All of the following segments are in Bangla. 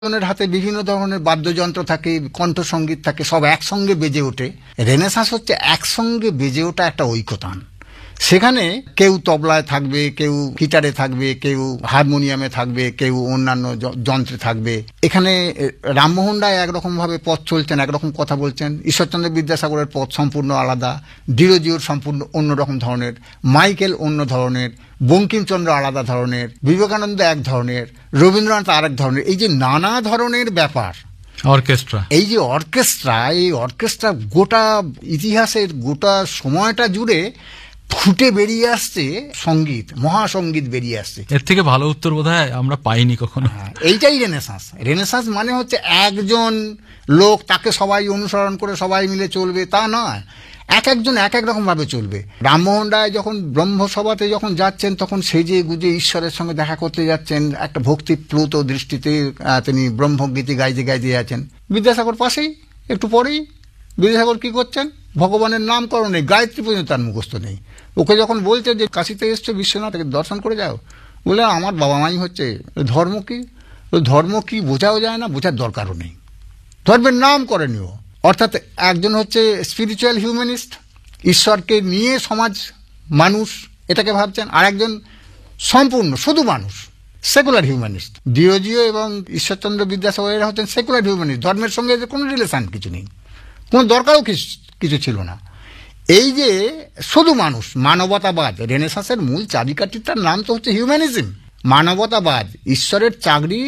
জনের হাতে বিভিন্ন ধরনের বাদ্যযন্ত্র থাকে, কণ্ঠসঙ্গীত থাকে, সব একসঙ্গে বেজে ওঠে। রেনেসাঁস হচ্ছে একসঙ্গে বেজে ওঠা একটা ঐকতান। সেখানে কেউ তবলায় থাকবে, কেউ গিটারে থাকবে, কেউ হারমোনিয়ামে থাকবে, কেউ অন্যান্য যন্ত্রে থাকবে। এখানে রামমোহন রায় একরকম ভাবে পথ চলছেন, একরকম কথা বলছেন। ঈশ্বরচন্দ্র বিদ্যাসাগরের পথ সম্পূর্ণ আলাদা, ডিরোজিওর সম্পূর্ণ অন্যরকম ধরনের, মাইকেল অন্য ধরনের, বঙ্কিমচন্দ্র আলাদা ধরনের, বিবেকানন্দ এক ধরনের, রবীন্দ্রনাথ আরেক ধরনের। এই যে নানা ধরনের ব্যাপার, অর্কেস্ট্রা, এই যে অর্কেস্ট্রা, এই অর্কেস্ট্রা গোটা ইতিহাসের গোটা সময়টা জুড়ে ফুটে বেরিয়ে আসছে সঙ্গীত, মহাসঙ্গীত বেরিয়ে আসছে। এর থেকে ভালো উত্তর বোধহয় আমরা পাইনি কখনো। এইটাই রেনেসাঁস। রেনেসাঁস মানে হচ্ছে একজন লোক, তাকে সবাই অনুসরণ করে সবাই মিলে চলবে তা নয়, এক একজন এক এক রকম ভাবে চলবে। রামমোহন রায় যখন ব্রহ্মসভাতে যখন যাচ্ছেন, তখন সেজে গুজে ঈশ্বরের সঙ্গে দেখা করতে যাচ্ছেন, একটা ভক্তিপ্লুত দৃষ্টিতে তিনি ব্রহ্মগীতি গাইতে গাইতে যাচ্ছেন। বিদ্যাসাগর পাশেই, একটু পরেই। বিদ্যাসাগর কি করছেন? ভগবানের নামকরণে গায়ত্রী পর্যন্ত তার মুখস্থ নেই। ওকে যখন বলছে যে কাশিতে এসছো বিশ্বনাথকে দর্শন করে যাও, বলে আমার বাবা মাই হচ্ছে। ধর্ম কি? ধর্ম কি বোঝাও যায় না, বোঝার দরকারও নেই। ধর্মের নাম করেনিও। অর্থাৎ একজন হচ্ছে স্পিরিচুয়াল হিউম্যানিস্ট, ঈশ্বরকে নিয়ে সমাজ মানুষ এটাকে ভাবছেন, আর একজন সম্পূর্ণ শুধু মানুষ, সেকুলার হিউম্যানিস্ট। ডিরোজিও এবং ঈশ্বরচন্দ্র বিদ্যাসাগর এরা হচ্ছেন সেকুলার হিউম্যানিস্ট। ধর্মের সঙ্গে এদের কোনো রিলেশন কিছু নেই, কোনো দরকারও কিছু ছিল না। এই যে শুধু মানুষ, মানবতাবাদ, রেনেসাঁসের মূল চাবিকাঠিটার নাম তো হচ্ছে হিউম্যানিজম, মানবতাবাদ। ঈশ্বরের চাকরি,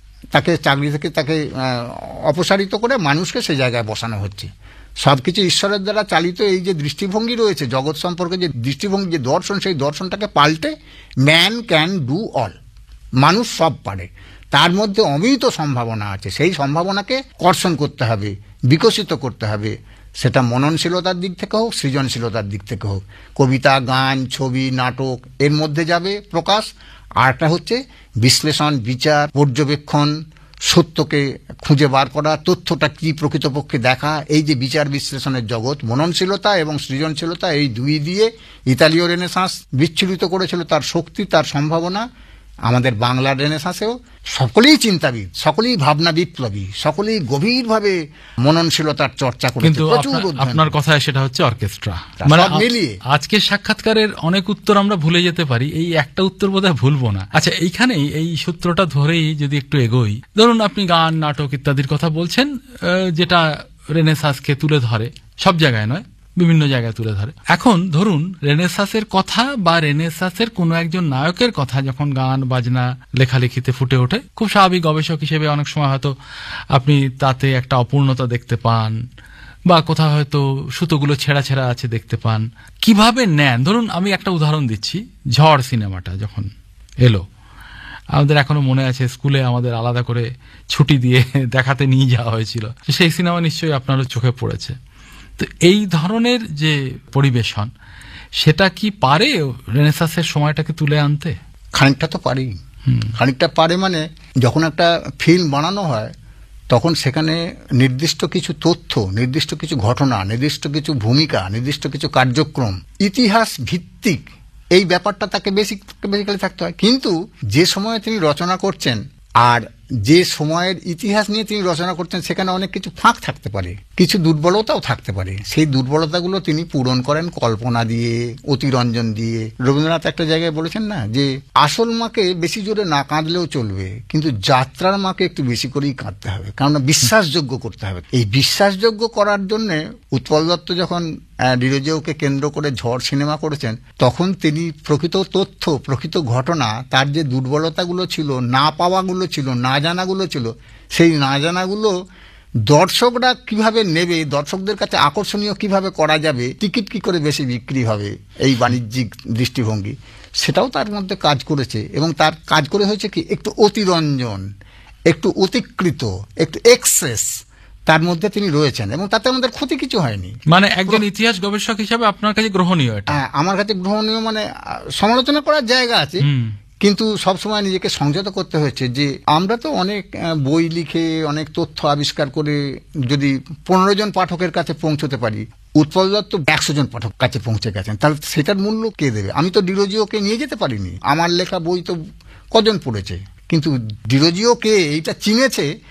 চাকরি থেকে তাকে অপসারিত করে মানুষকে সেই জায়গায় বসানো হচ্ছে। সবকিছু ঈশ্বরের দ্বারা চালিত। এই যে দৃষ্টিভঙ্গি রয়েছে জগৎ সম্পর্কে, যে দৃষ্টিভঙ্গি, যে দর্শন, সেই দর্শনটাকে পাল্টে ম্যান ক্যান ডু অল, মানুষ সব পারে, তার মধ্যে অমিত সম্ভাবনা আছে। সেই সম্ভাবনাকে কর্ষণ করতে হবে, বিকশিত করতে হবে। সেটা মননশীলতার দিক থেকে হোক, সৃজনশীলতার দিক থেকে হোক। কবিতা, গান, ছবি, নাটক এর মধ্যে যাবে প্রকাশ। আর একটা হচ্ছে বিশ্লেষণ, বিচার, পর্যবেক্ষণ, সত্যকে খুঁজে বার করা, তথ্যটা কি প্রকৃতপক্ষে দেখা। এই যে বিচার বিশ্লেষণের জগৎ, মননশীলতা এবং সৃজনশীলতা, এই দুই দিয়ে ইতালীয় রেনেসাঁস বিচ্ছুরিত করেছিল তার শক্তি, তার সম্ভাবনা। আমাদের বাংলার রেনেসাঁসেও সকলেই চিন্তাবিদ, সকলেই ভাবনা বিপ্লবী, সকলেই গভীরভাবে মননশীলতার চর্চা করেছে। কিন্তু আপনার কথায় সেটা হচ্ছে অর্কেস্ট্রা। মানে মিলিয়ে আজকের সাক্ষাৎকারের অনেক উত্তর আমরা ভুলে যেতে পারি, এই একটা উত্তর বোধহয় ভুলবো না। আচ্ছা, এইখানেই এই সূত্রটা ধরেই যদি একটু এগোই, ধরুন আপনি গান, নাটক ইত্যাদির কথা বলছেন, যেটা রেনেসাঁসকে তুলে ধরে, সব জায়গায় নয়, বিভিন্ন জায়গায় তুলে ধরে। এখন ধরুন রেনেসাঁসের কথা বা রেনেসাঁসের কোনো একজন নায়কের কথা যখন গান বাজনা লেখালেখিতে ফুটে ওঠে, খুব স্বাভাবিক গবেষক হিসেবে অনেক সময় হয়তো আপনি তাতে একটা অপূর্ণতা দেখতে পান, বা কোথাও হয়তো সুতোগুলো ছেঁড়া ছেঁড়া আছে দেখতে পান। কিভাবে নেন? ধরুন আমি একটা উদাহরণ দিচ্ছি, ঝড় সিনেমাটা যখন এলো, আমাদের এখনো মনে আছে স্কুলে আমাদের আলাদা করে ছুটি দিয়ে দেখাতে নিয়ে যাওয়া হয়েছিল। সেই সিনেমা নিশ্চয়ই আপনারও চোখে পড়েছে। তো এই ধরনের যে পরিবেশন, সেটা কি পারে রেনেসাঁসের সময়টাকে তুলে আনতে? খানিকটা তো পারি। খানিকটা পারে মানে, যখন একটা ফিল্ম বানানো হয় তখন সেখানে নির্দিষ্ট কিছু তথ্য, নির্দিষ্ট কিছু ঘটনা, নির্দিষ্ট কিছু ভূমিকা, নির্দিষ্ট কিছু কার্যক্রম, ইতিহাস ভিত্তিক এই ব্যাপারটা তাকে বেসিক্যালি থাকতে হয়। কিন্তু যে সময়ে তিনি রচনা করছেন আর যে সময়ের ইতিহাস নিয়ে তিনি রচনা করছেন, সেখানে অনেক কিছু ফাঁক থাকতে পারে, কিছু দুর্বলতাও থাকতে পারে। সেই দুর্বলতাগুলো তিনি পূরণ করেন কল্পনা দিয়ে, অতিরঞ্জন দিয়ে। রবীন্দ্রনাথ একটা জায়গায় বলেছেন না, যে আসল মাকে বেশি জোরে না কাঁদলেও চলবে, কিন্তু যাত্রার মাকে একটু বেশি করেই কাঁদতে হবে, কারণ বিশ্বাসযোগ্য করতে হবে। এই বিশ্বাসযোগ্য করার জন্য উৎপল দত্ত যখন ডিরোজিওকে কেন্দ্র করে ঝড় সিনেমা করেছেন, তখন তিনি প্রকৃত তথ্য, প্রকৃত ঘটনা, তার যে দুর্বলতাগুলো ছিল, না পাওয়াগুলো ছিল, না জানাগুলো ছিল, সেই না জানাগুলো দর্শকরা কিভাবে নেবে, দর্শকদের কাছে আকর্ষণীয় কিভাবে করা যাবে, টিকিট কি করে বেশি বিক্রি হবে, এই বাণিজ্যিক দৃষ্টিভঙ্গি, সেটাও তার মধ্যে কাজ করেছে। এবং তার কাজ করে হয়েছে কি, একটু অতিরঞ্জন, একটু অতিকৃত, একটু এক্সেস তার মধ্যে তিনি রয়েছেন, এবং তাতে আমাদের ক্ষতি কিছু হয়নি। মানে একজন ইতিহাস গবেষক হিসাবে আপনার কাছে গ্রহণীয় এটা? আমার কাছে গ্রহণীয়, মানে সমালোচনা করার জায়গা আছে, কিন্তু সবসময় নিজেকে সংযত করতে হয়েছে। যে আমরা তো অনেক বই লিখে, অনেক তথ্য আবিষ্কার করে যদি 15 জন পাঠকের কাছে পৌঁছতে পারি, উৎপল দত্ত 100 জন পাঠক কাছে পৌঁছে গেছেন, তাহলে সেটার মূল্য কে দেবে? আমি তো ডিরোজিওকে নিয়ে যেতে পারিনি, আমার লেখা বই তো কজন পড়েছে, কিন্তু ডিরোজিও কে এইটা চিনেছে